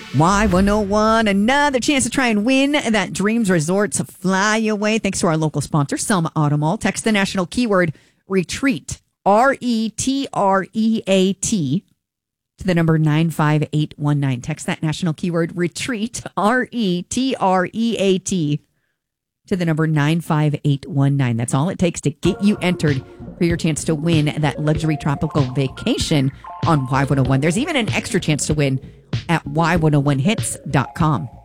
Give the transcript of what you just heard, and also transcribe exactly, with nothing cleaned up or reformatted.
Y one oh one, another chance to try and win that Dreams Resorts fly away. Thanks to our local sponsor, Selma Auto Mall. Text the national keyword retreat, R E T R E A T, to the number nine five eight one nine. Text that national keyword retreat, R E T R E A T, to the number nine five eight one nine. That's all it takes to get you entered for your chance to win that luxury tropical vacation on Y one oh one. There's even an extra chance to win at Y one oh one hits dot com.